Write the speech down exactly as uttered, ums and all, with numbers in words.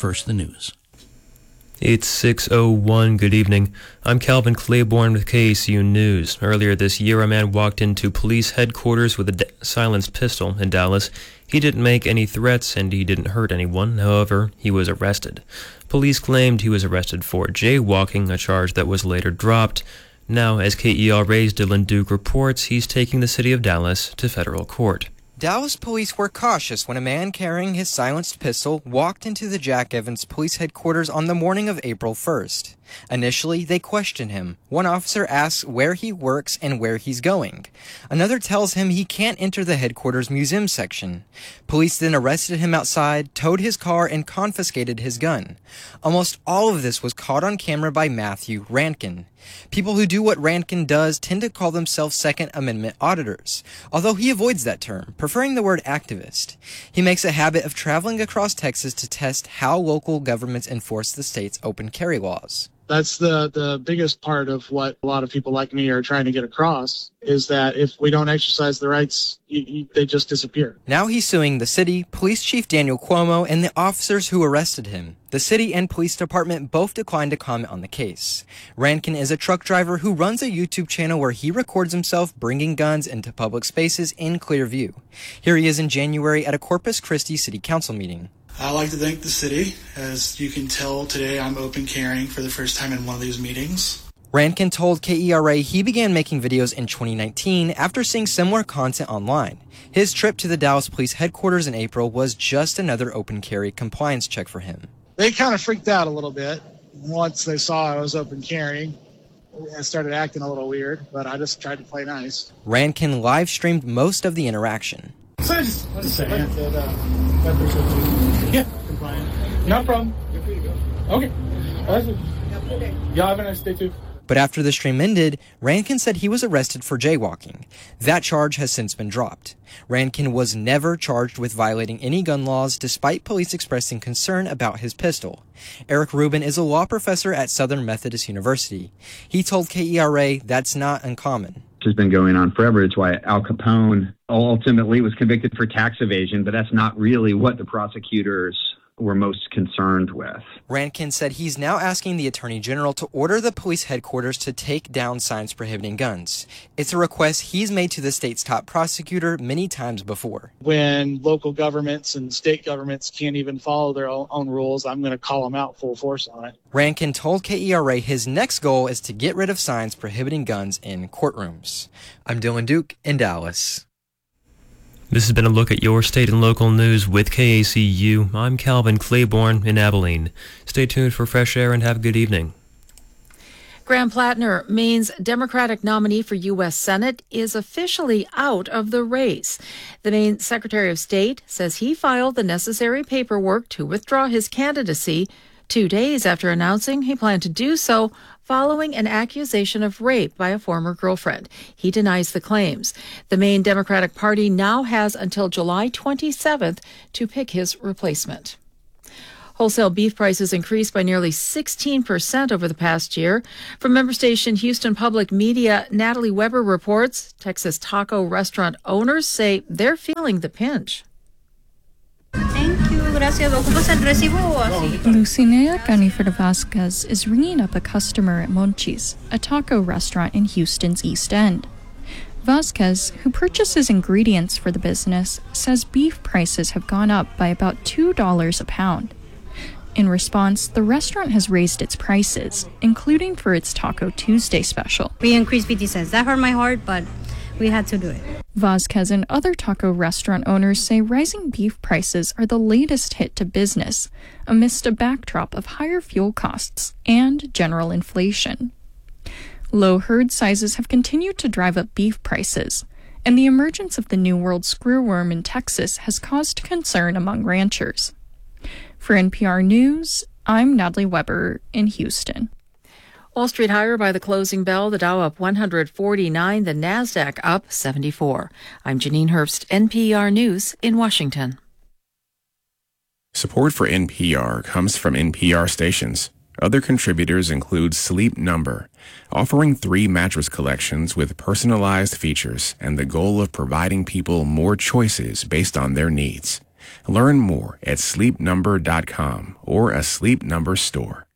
first the news. It's six oh one. Good evening. I'm Calvin Claiborne with K A C U News. Earlier this year, a man walked into police headquarters with a d- silenced pistol in Dallas. He didn't make any threats and he didn't hurt anyone. However, he was arrested. Police claimed he was arrested for jaywalking, a charge that was later dropped. Now, as K E R A's Dylan Duke reports, he's taking the city of Dallas to federal court. Dallas police were cautious when a man carrying his silenced pistol walked into the Jack Evans police headquarters on the morning of April first. Initially, they questioned him. One officer asks where he works and where he's going. Another tells him he can't enter the headquarters museum section. Police then arrested him outside, towed his car, and confiscated his gun. Almost all of this was caught on camera by Matthew Rankin. People who do what Rankin does tend to call themselves Second Amendment auditors, although he avoids that term, preferring the word activist. He makes a habit of traveling across Texas to test how local governments enforce the state's open carry laws. That's the, the biggest part of what a lot of people like me are trying to get across, is that if we don't exercise the rights, you, you, they just disappear. Now he's suing the city, Police Chief Daniel Cuomo, and the officers who arrested him. The city and police department both declined to comment on the case. Rankin is a truck driver who runs a YouTube channel where he records himself bringing guns into public spaces in clear view. Here he is in January at a Corpus Christi City Council meeting. I'd like to thank the city. As you can tell, today I'm open carrying for the first time in one of these meetings. Rankin told K E R A he began making videos in twenty nineteen after seeing similar content online. His trip to the Dallas Police headquarters in April was just another open carry compliance check for him. They kind of freaked out a little bit once they saw I was open carrying and started acting a little weird, but I just tried to play nice. Rankin live streamed most of the interaction. So I just want to say that, uh, yeah, compliant. No problem. You're free to go. Okay. Y'all have a nice day too. But after the stream ended, Rankin said he was arrested for jaywalking. That charge has since been dropped. Rankin was never charged with violating any gun laws, despite police expressing concern about his pistol. Eric Rubin is a law professor at Southern Methodist University. He told K E R A that's not uncommon. Has been going on forever. It's why Al Capone ultimately was convicted for tax evasion, but that's not really what the prosecutors were most concerned with. Rankin said he's now asking the Attorney General to order the police headquarters to take down signs prohibiting guns. It's a request he's made to the state's top prosecutor many times before. When local governments and state governments can't even follow their own, own rules, I'm going to call them out full force on it. Rankin told K E R A his next goal is to get rid of signs prohibiting guns in courtrooms. I'm Dylan Duke in Dallas. This has been a look at your state and local news with K A C U. I'm Calvin Claiborne in Abilene. Stay tuned for fresh air and have a good evening. Graham Plattner, Maine's Democratic nominee for U S Senate, is officially out of the race. The Maine Secretary of State says he filed the necessary paperwork to withdraw his candidacy two days after announcing he planned to do so following an accusation of rape by a former girlfriend. He denies the claims. The Maine Democratic Party now has until July twenty-seventh to pick his replacement. Wholesale beef prices increased by nearly sixteen percent over the past year. From member station Houston Public Media, Natalie Weber reports Texas taco restaurant owners say they're feeling the pinch. Thank you. Gracias. ¿Ocupas el recibo o así? Lucinea Ganifred Vasquez is ringing up a customer at Monchi's, a taco restaurant in Houston's East End. Vasquez, who purchases ingredients for the business, says beef prices have gone up by about two dollars a pound. In response, the restaurant has raised its prices, including for its Taco Tuesday special. We increased fifty cents. That hurt my heart, but we had to do it. Vasquez and other taco restaurant owners say rising beef prices are the latest hit to business, amidst a backdrop of higher fuel costs and general inflation. Low herd sizes have continued to drive up beef prices, and the emergence of the New World screwworm in Texas has caused concern among ranchers. For N P R News, I'm Natalie Weber in Houston. Wall Street higher by the closing bell, the Dow up one hundred forty-nine, the Nasdaq up seventy-four. I'm Janine Herbst, N P R News in Washington. Support for N P R comes from N P R stations. Other contributors include Sleep Number, offering three mattress collections with personalized features and the goal of providing people more choices based on their needs. Learn more at sleep number dot com or a Sleep Number store.